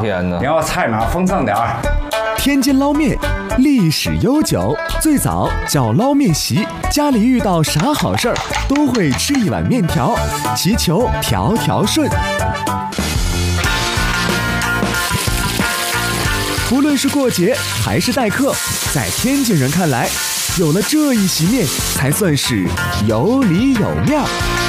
天哪！ 你要菜码丰盛点儿。 天津捞面历史悠久，最早叫捞面席，家里遇到啥好事儿都会吃一碗面条，祈求条条顺。不论是过节还是待客，在天津人看来，有了这一席面，才算是有里有面。